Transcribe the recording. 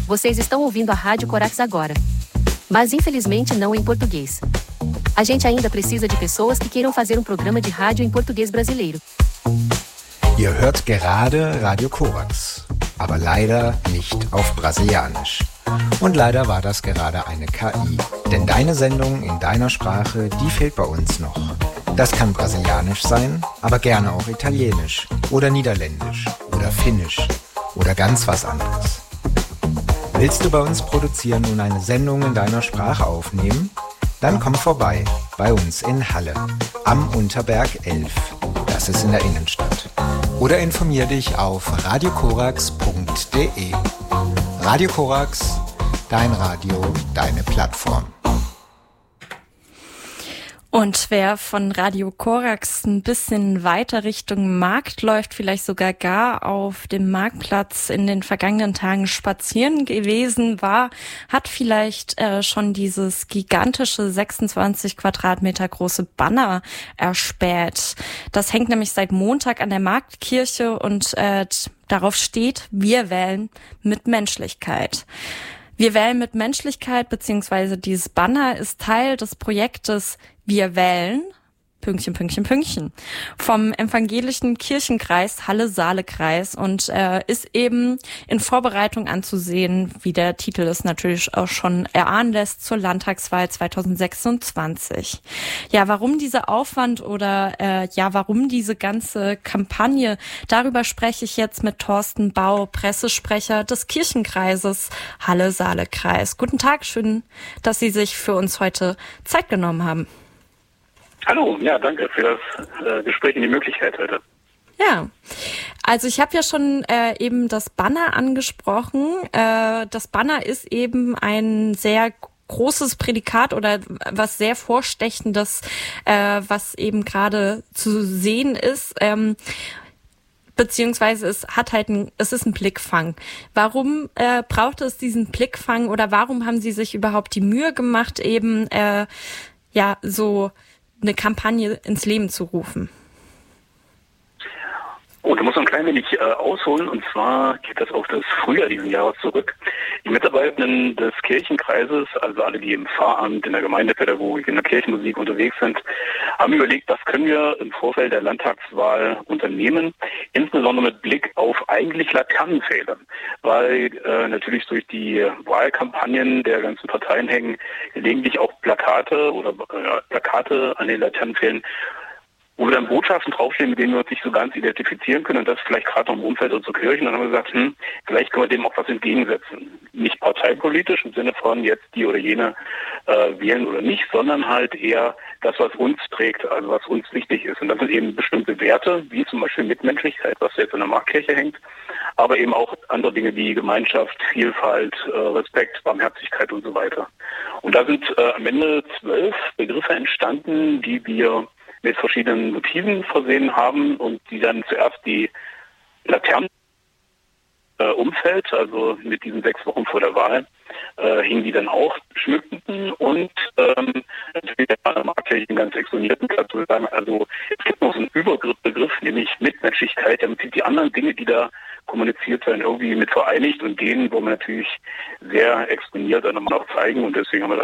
Vocês estão ouvindo a Rádio Corax agora. Mas infelizmente não em português. A gente ainda precisa de pessoas que queiram fazer programa de rádio em português brasileiro. Ihr hört gerade Radio Corax, aber leider nicht auf Brasilianisch. Und leider war das gerade eine KI. Denn deine Sendung in deiner Sprache, die fehlt bei uns noch. Das kann Brasilianisch sein, aber gerne auch Italienisch oder Niederländisch oder Finnisch oder ganz was anderes. Willst du bei uns produzieren und eine Sendung in deiner Sprache aufnehmen? Dann komm vorbei, bei uns in Halle, am Unterberg 11. Das ist in der Innenstadt. Oder informier dich auf radiokorax.de. Radio Corax, dein Radio, deine Plattform. Und wer von Radio Corax ein bisschen weiter Richtung Markt läuft, vielleicht sogar gar auf dem Marktplatz in den vergangenen Tagen spazieren gewesen war, hat vielleicht schon dieses gigantische 26 Quadratmeter große Banner erspäht. Das hängt nämlich seit Montag an der Marktkirche und darauf steht: Wir wählen mit Menschlichkeit. Wir wählen mit Menschlichkeit, beziehungsweise dieses Banner ist Teil des Projektes Wir wählen, Pünktchen, Pünktchen, Pünktchen, vom evangelischen Kirchenkreis Halle-Saale-Kreis und ist eben in Vorbereitung anzusehen, wie der Titel es natürlich auch schon erahnen lässt, zur Landtagswahl 2026. Ja, warum dieser Aufwand oder warum diese ganze Kampagne? Darüber spreche ich jetzt mit Thorsten Bau, Pressesprecher des Kirchenkreises Halle-Saale-Kreis. Guten Tag, schön, dass Sie sich für uns heute Zeit genommen haben. Hallo, ja, danke für das Gespräch und die Möglichkeit heute. Ja, also ich habe ja schon eben das Banner angesprochen. Das Banner ist eben ein sehr großes Prädikat oder was sehr Vorstechendes, was eben gerade zu sehen ist. Beziehungsweise es ist ein Blickfang. Warum braucht es diesen Blickfang oder warum haben Sie sich überhaupt die Mühe gemacht, eben so eine Kampagne ins Leben zu rufen? Oh, da muss man ein klein wenig ausholen, und zwar geht das auf das Frühjahr dieses Jahres zurück. Die Mitarbeitenden des Kirchenkreises, also alle, die im Pfarramt, in der Gemeindepädagogik, in der Kirchenmusik unterwegs sind, haben überlegt, was können wir im Vorfeld der Landtagswahl unternehmen, insbesondere mit Blick auf eigentlich Laternenpfähle, weil natürlich durch die Wahlkampagnen der ganzen Parteien hängen gelegentlich auch Plakate an den Laternenpfählen, wo wir dann Botschaften draufstehen, mit denen wir uns nicht so ganz identifizieren können, und das vielleicht gerade noch im Umfeld unserer Kirchen. Dann haben wir gesagt, vielleicht können wir dem auch was entgegensetzen. Nicht parteipolitisch im Sinne von jetzt die oder jene wählen oder nicht, sondern halt eher das, was uns trägt, also was uns wichtig ist. Und das sind eben bestimmte Werte, wie zum Beispiel Mitmenschlichkeit, was jetzt in der Marktkirche hängt, aber eben auch andere Dinge wie Gemeinschaft, Vielfalt, Respekt, Barmherzigkeit und so weiter. Und da sind am Ende 12 Begriffe entstanden, die wir mit verschiedenen Motiven versehen haben und die dann zuerst die Laternen Umfeld, also mit diesen 6 Wochen vor der Wahl, hingen die dann auch, schmückten und natürlich der Marktkirchen ganz exponierten Platz. Also es gibt noch so einen Überbegriff, nämlich Mitmenschlichkeit, damit sind die anderen Dinge, die da kommuniziert werden, irgendwie mit vereinigt, und denen wollen wir natürlich sehr exponiert dann nochmal auch zeigen, und deswegen haben wir